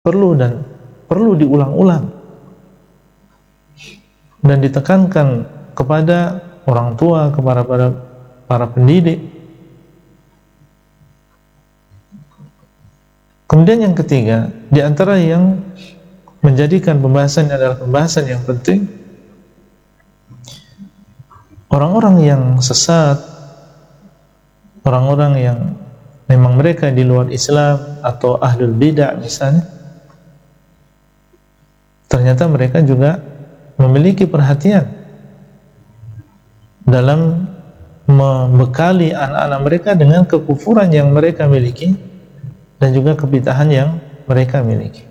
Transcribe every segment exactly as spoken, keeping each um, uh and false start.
perlu dan perlu diulang-ulang dan ditekankan kepada orang tua, kepada para, para pendidik. Kemudian yang ketiga, di antara yang menjadikan pembahasan adalah pembahasan yang penting, orang-orang yang sesat, orang-orang yang memang mereka di luar Islam atau ahlul bidah misalnya, ternyata mereka juga memiliki perhatian dalam membekali anak-anak mereka dengan kekufuran yang mereka miliki dan juga kebid'ahan yang mereka miliki.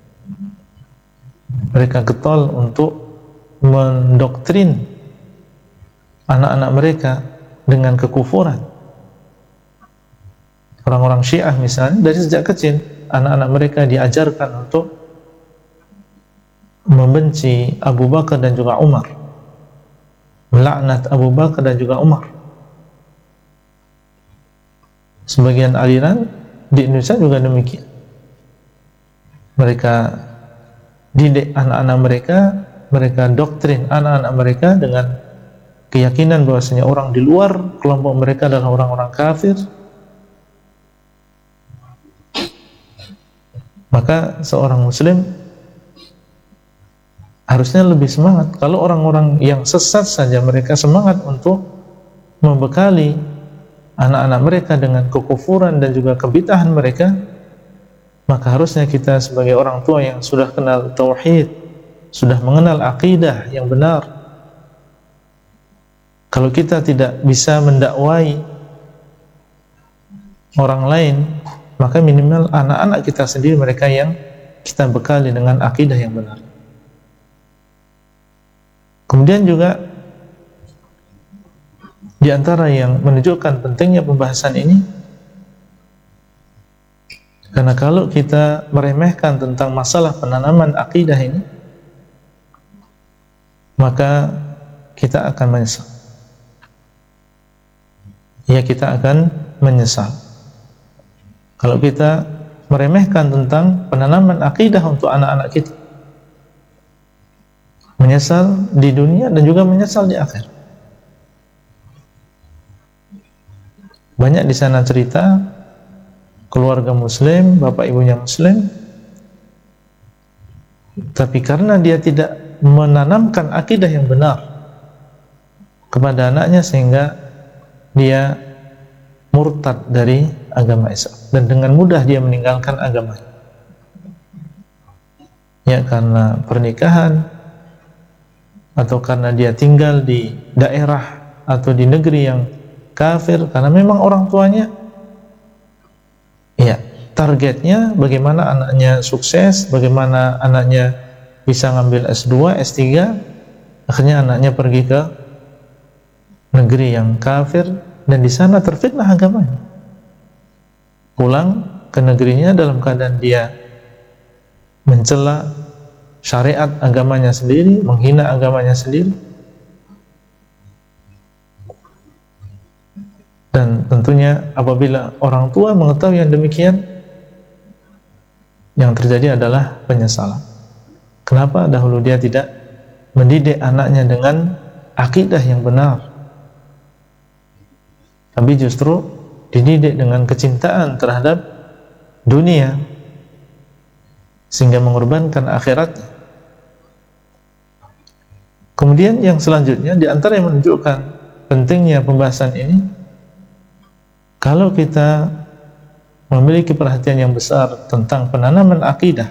Mereka getol untuk mendoktrin anak-anak mereka dengan kekufuran. Orang-orang Syiah misalnya, dari sejak kecil anak-anak mereka diajarkan untuk membenci Abu Bakar dan juga Umar, melaknat Abu Bakar dan juga Umar. Sebagian aliran di Indonesia juga demikian. Mereka didik anak-anak mereka, mereka doktrin anak-anak mereka dengan keyakinan bahwasanya orang di luar kelompok mereka adalah orang-orang kafir. Maka seorang muslim harusnya lebih semangat. Kalau orang-orang yang sesat saja mereka semangat untuk membekali anak-anak mereka dengan kekufuran dan juga kebid'ahan mereka, maka harusnya kita sebagai orang tua yang sudah kenal tauhid, sudah mengenal akidah yang benar, kalau kita tidak bisa mendakwai orang lain, maka minimal anak-anak kita sendiri, mereka yang kita bekali dengan akidah yang benar. Kemudian juga di antara yang menunjukkan pentingnya pembahasan ini, karena kalau kita meremehkan tentang masalah penanaman akidah ini, maka kita akan menyesal. Ya, kita akan menyesal. Kalau kita meremehkan tentang penanaman akidah untuk anak-anak kita, menyesal di dunia dan juga menyesal di akhir. Banyak di sana cerita keluarga muslim, bapak ibunya muslim, tapi karena dia tidak menanamkan akidah yang benar kepada anaknya, sehingga dia murtad dari agama Islam dan dengan mudah dia meninggalkan agamanya. Ya, karena pernikahan atau karena dia tinggal di daerah atau di negeri yang kafir, karena memang orang tuanya ya targetnya bagaimana anaknya sukses, bagaimana anaknya bisa ngambil S dua, S tiga, akhirnya anaknya pergi ke negeri yang kafir dan di sana terfitnah agamanya. Pulang ke negerinya dalam keadaan dia mencela syariat agamanya sendiri, menghina agamanya sendiri. Dan tentunya apabila orang tua mengetahui yang demikian, yang terjadi adalah penyesalan. Kenapa dahulu dia tidak mendidik anaknya dengan akidah yang benar, tapi justru dididik dengan kecintaan terhadap dunia sehingga mengorbankan akhiratnya. Kemudian yang selanjutnya, di antara yang menunjukkan pentingnya pembahasan ini, kalau kita memiliki perhatian yang besar tentang penanaman akidah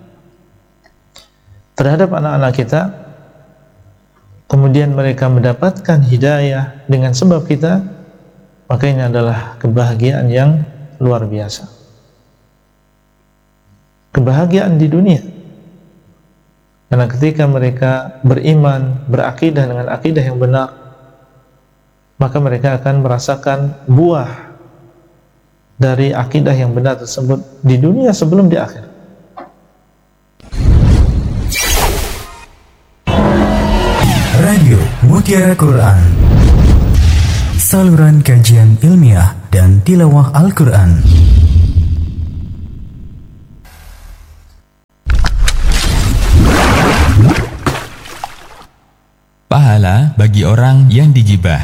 terhadap anak-anak kita, kemudian mereka mendapatkan hidayah dengan sebab kita, maka ini adalah kebahagiaan yang luar biasa. Kebahagiaan di dunia. Karena ketika mereka beriman, berakidah dengan akidah yang benar, maka mereka akan merasakan buah dari akidah yang benar tersebut di dunia sebelum di akhir. Radio Mutiara Quran, saluran kajian ilmiah dan tilawah Al-Quran. Pahala bagi orang yang digibah.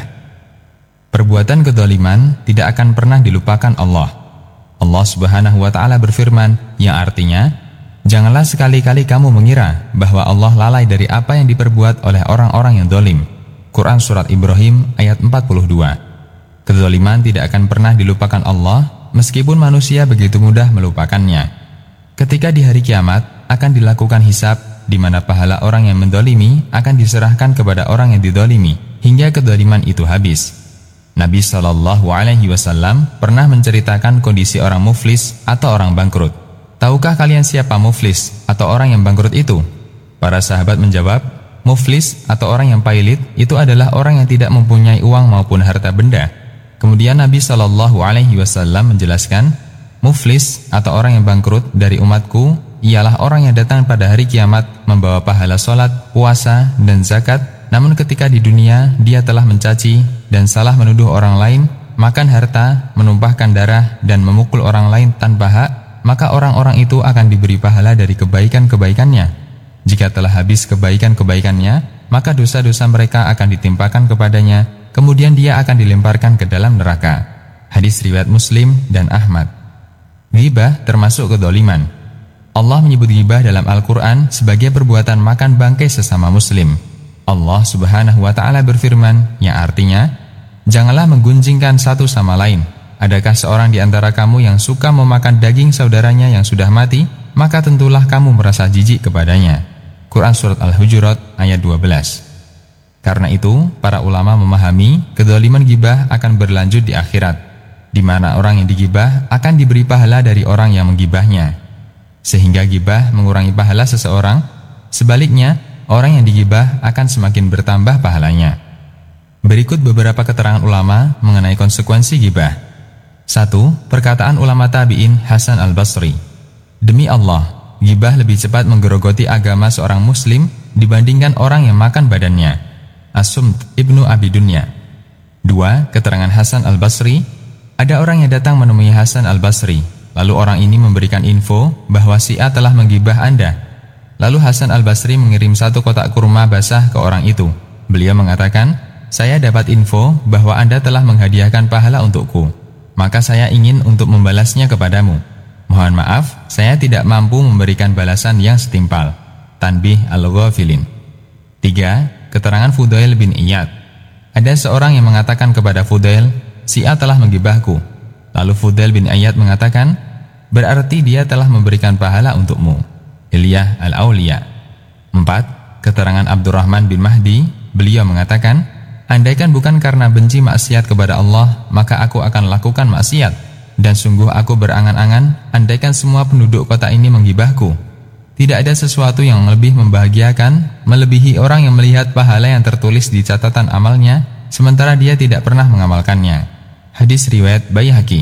Perbuatan kedzaliman tidak akan pernah dilupakan Allah. Allah Subhanahu wa Ta'ala berfirman, yang artinya, janganlah sekali-kali kamu mengira bahwa Allah lalai dari apa yang diperbuat oleh orang-orang yang zalim. Quran Surat Ibrahim ayat empat puluh dua. Kedzaliman tidak akan pernah dilupakan Allah, meskipun manusia begitu mudah melupakannya. Ketika di hari kiamat akan dilakukan hisab, di mana pahala orang yang mendolimi akan diserahkan kepada orang yang didolimi hingga kedzaliman itu habis. Nabi Shallallahu Alaihi Wasallam pernah menceritakan kondisi orang muflis atau orang bangkrut. Tahukah kalian siapa muflis atau orang yang bangkrut itu? Para sahabat menjawab, muflis atau orang yang pailit itu adalah orang yang tidak mempunyai uang maupun harta benda. Kemudian Nabi Shallallahu Alaihi Wasallam menjelaskan, muflis atau orang yang bangkrut dari umatku ialah orang yang datang pada hari kiamat membawa pahala sholat, puasa, dan zakat, namun ketika di dunia dia telah mencaci dan salah menuduh orang lain, makan harta, menumpahkan darah, dan memukul orang lain tanpa hak, maka orang-orang itu akan diberi pahala dari kebaikan-kebaikannya. Jika telah habis kebaikan-kebaikannya, maka dosa-dosa mereka akan ditimpakan kepadanya, kemudian dia akan dilemparkan ke dalam neraka. Hadis riwayat Muslim dan Ahmad. Ghibah termasuk kedzaliman. Allah menyebut ghibah dalam Al-Quran sebagai perbuatan makan bangkai sesama muslim. Allah Subhanahu wa Ta'ala berfirman, yang artinya, janganlah menggunjingkan satu sama lain. Adakah seorang di antara kamu yang suka memakan daging saudaranya yang sudah mati, maka tentulah kamu merasa jijik kepadanya. Quran Surat Al-Hujurat ayat dua belas. Karena itu, para ulama memahami kedzaliman ghibah akan berlanjut di akhirat, di mana orang yang digibah akan diberi pahala dari orang yang menggibahnya. Sehingga gibah mengurangi pahala seseorang, sebaliknya orang yang digibah akan semakin bertambah pahalanya. Berikut beberapa keterangan ulama mengenai konsekuensi gibah. Satu. Perkataan ulama tabi'in Hasan al-Basri, demi Allah, gibah lebih cepat menggerogoti agama seorang muslim dibandingkan orang yang makan badannya. As-Sumt Ibnu Abi Dunya. Dua. Keterangan Hasan al-Basri, ada orang yang datang menemui Hasan al-Basri. Lalu orang ini memberikan info bahwa si A telah menggibah Anda. Lalu Hasan al-Basri mengirim satu kotak kurma basah ke orang itu. Beliau mengatakan, saya dapat info bahwa Anda telah menghadiahkan pahala untukku. Maka saya ingin untuk membalasnya kepadamu. Mohon maaf, saya tidak mampu memberikan balasan yang setimpal. Tanbih al-Ghafilin. Tiga. Keterangan Fudail bin Iyad. Ada seorang yang mengatakan kepada Fudail, si A telah menggibahku. Lalu Fudail bin Iyad mengatakan, berarti dia telah memberikan pahala untukmu. Ilyah al-Auliya. Empat. Keterangan Abdurrahman bin Mahdi, beliau mengatakan, andaikan bukan karena benci maksiat kepada Allah, maka aku akan lakukan maksiat, dan sungguh aku berangan-angan, andaikan semua penduduk kota ini menggibahku. Tidak ada sesuatu yang lebih membahagiakan, melebihi orang yang melihat pahala yang tertulis di catatan amalnya, sementara dia tidak pernah mengamalkannya. Hadis riwayat Baihaqi.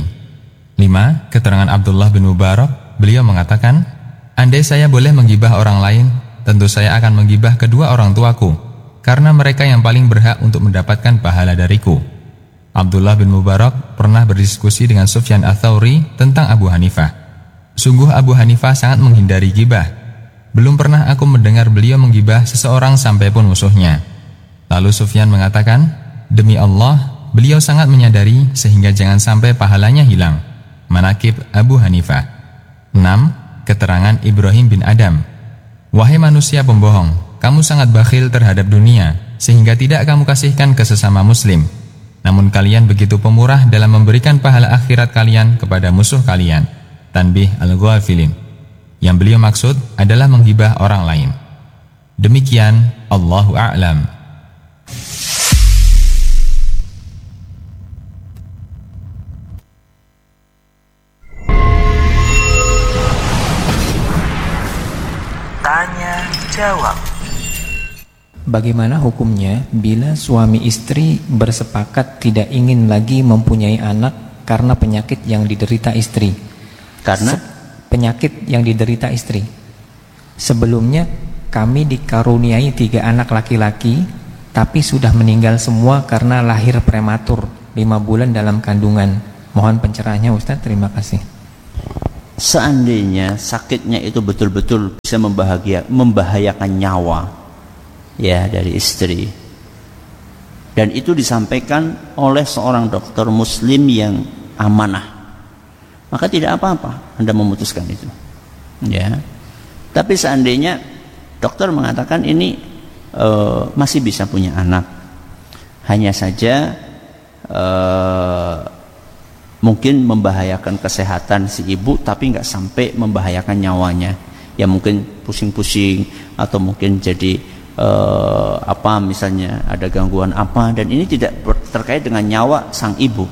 Lima. Keterangan Abdullah bin Mubarak, beliau mengatakan, andai saya boleh menggibah orang lain, tentu saya akan menggibah kedua orang tuaku, karena mereka yang paling berhak untuk mendapatkan pahala dariku. Abdullah bin Mubarak pernah berdiskusi dengan Sufyan Ats-Tsauri tentang Abu Hanifah. Sungguh Abu Hanifah sangat menghindari gibah. Belum pernah aku mendengar beliau menggibah seseorang sampai pun musuhnya. Lalu Sufyan mengatakan, demi Allah, beliau sangat menyadari sehingga jangan sampai pahalanya hilang. Manaqib Abu Hanifah. Enam. Keterangan Ibrahim bin Adam. Wahai manusia pembohong, kamu sangat bakhil terhadap dunia, sehingga tidak kamu kasihkan ke sesama muslim. Namun kalian begitu pemurah dalam memberikan pahala akhirat kalian kepada musuh kalian. Tanbih al-Ghafilin. Yang beliau maksud adalah menggibah orang lain. Demikian, Allahu a'lam. Tanya jawab. Bagaimana hukumnya bila suami istri bersepakat tidak ingin lagi mempunyai anak karena penyakit yang diderita istri? Karena Se- penyakit yang diderita istri. Sebelumnya kami dikaruniai tiga anak laki-laki, tapi sudah meninggal semua karena lahir prematur, lima bulan dalam kandungan. Mohon pencerahannya Ustaz, terima kasih. seandainya sakitnya itu betul-betul bisa membahagia, membahayakan nyawa ya dari istri, dan itu disampaikan oleh seorang dokter muslim yang amanah, maka tidak apa-apa Anda memutuskan itu, ya. Tapi seandainya dokter mengatakan ini e, masih bisa punya anak, hanya saja e, mungkin membahayakan kesehatan si ibu, tapi nggak sampai membahayakan nyawanya, ya mungkin pusing-pusing atau mungkin jadi e, apa misalnya ada gangguan apa, dan ini tidak terkait dengan nyawa sang ibu.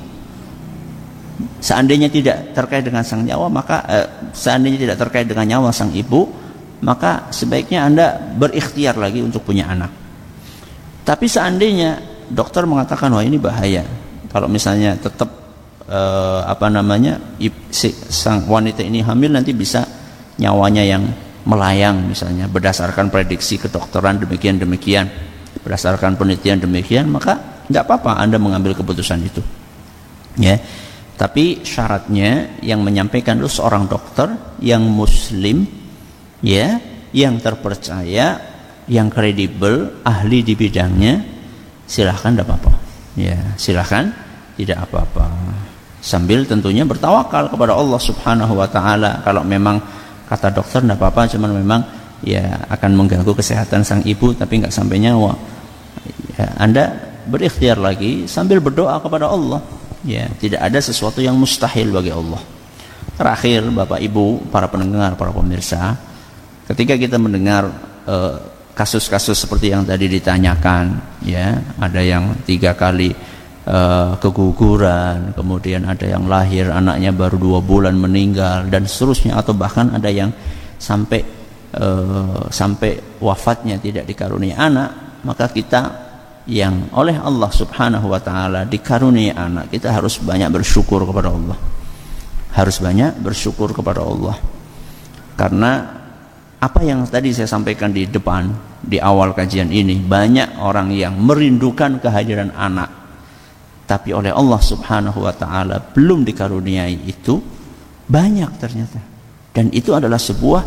Seandainya tidak terkait dengan sang nyawa, maka eh, seandainya tidak terkait dengan nyawa sang ibu, maka sebaiknya Anda berikhtiar lagi untuk punya anak. Tapi seandainya dokter mengatakan wah ini bahaya, kalau misalnya tetap eh, apa namanya si, sang wanita ini hamil, nanti bisa nyawanya yang melayang misalnya, berdasarkan prediksi kedokteran demikian demikian, berdasarkan penelitian demikian, maka tidak apa-apa Anda mengambil keputusan itu, ya. Tapi syaratnya yang menyampaikan itu seorang dokter yang muslim, ya, yang terpercaya, yang kredibel, ahli di bidangnya. Silahkan, tidak apa-apa, ya, silahkan, tidak apa-apa, sambil tentunya bertawakal kepada Allah Subhanahu wa Ta'ala. Kalau memang kata dokter tidak apa-apa, cuman memang ya akan mengganggu kesehatan sang ibu, tapi nggak sampai nyawa, ya, Anda berikhtiar lagi sambil berdoa kepada Allah. Ya, tidak ada sesuatu yang mustahil bagi Allah. Terakhir, Bapak Ibu, para pendengar, para pemirsa, ketika kita mendengar eh, kasus-kasus seperti yang tadi ditanyakan, ya, ada yang tiga kali eh, keguguran, kemudian ada yang lahir anaknya baru dua bulan meninggal, dan seterusnya, atau bahkan ada yang sampai eh, sampai wafatnya tidak dikaruniai anak, maka kita yang oleh Allah Subhanahu wa Ta'ala dikaruniai anak, kita harus banyak bersyukur kepada Allah, harus banyak bersyukur kepada Allah. Karena apa yang tadi saya sampaikan di depan, di awal kajian ini, banyak orang yang merindukan kehadiran anak, tapi oleh Allah Subhanahu wa Ta'ala belum dikaruniai itu, banyak ternyata. Dan itu adalah sebuah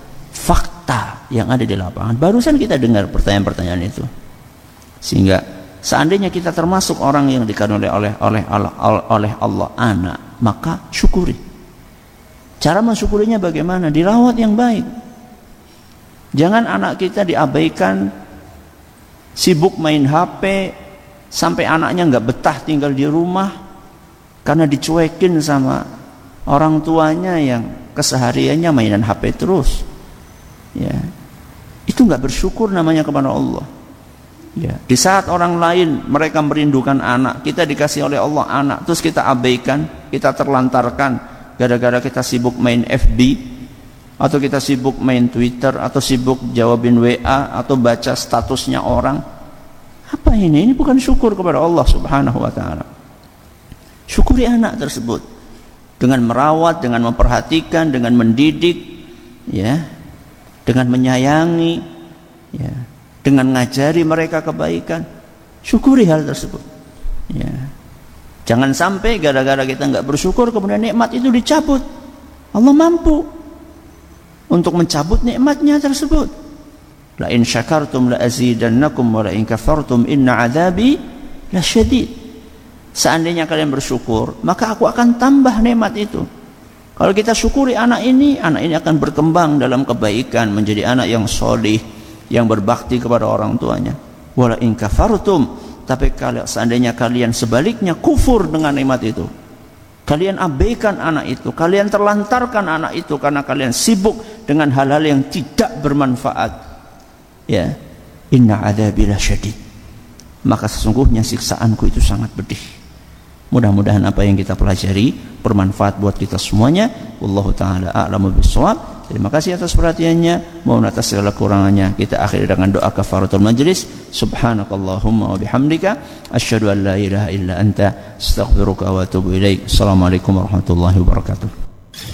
fakta yang ada di lapangan. Barusan kita dengar pertanyaan-pertanyaan itu. Sehingga seandainya kita termasuk orang yang dikaruniai oleh oleh oleh, oleh Allah anak, maka syukuri. Cara mensyukurinya bagaimana? Dirawat yang baik. Jangan anak kita diabaikan, sibuk main H P sampai anaknya nggak betah tinggal di rumah karena dicuekin sama orang tuanya yang kesehariannya mainan H P terus. Ya, itu nggak bersyukur namanya kepada Allah. Ya, di saat orang lain mereka merindukan anak, kita dikasih oleh Allah anak, terus kita abaikan, kita terlantarkan gara-gara kita sibuk main F B, atau kita sibuk main Twitter, atau sibuk jawabin W A, atau baca statusnya orang. Apa ini? Ini bukan syukur kepada Allah Subhanahu wa Ta'ala. Syukuri anak tersebut dengan merawat, dengan memperhatikan, dengan mendidik, ya, dengan menyayangi, ya, dengan ngajari mereka kebaikan. Syukuri hal tersebut, ya. Jangan sampai gara-gara kita nggak bersyukur kemudian nikmat itu dicabut. Allah mampu untuk mencabut nikmatnya tersebut. La in syakartum la azidannakum wa la in kafartum inna adzabi lasyadid. Seandainya kalian bersyukur, maka aku akan tambah nikmat itu. Kalau kita syukuri anak ini, anak ini akan berkembang dalam kebaikan, menjadi anak yang sholih, yang berbakti kepada orang tuanya. Wala in kafartum, tapi kalau seandainya kalian sebaliknya kufur dengan nikmat itu, kalian abaikan anak itu, kalian terlantarkan anak itu karena kalian sibuk dengan hal-hal yang tidak bermanfaat, ya, inna adzabi lasyadid, maka sesungguhnya siksaanku itu sangat pedih. Mudah-mudahan apa yang kita pelajari bermanfaat buat kita semuanya. Wallahu taala a'lamu bissawab. Terima kasih atas perhatiannya. Mohon atas segala kurangannya kita akhiri dengan doa kafaratul majlis. Subhanakallahumma wa bihamdika asyhadu an la ilaha illa anta astaghfiruka wa atubu ilaik. Assalamualaikum warahmatullahi wabarakatuh.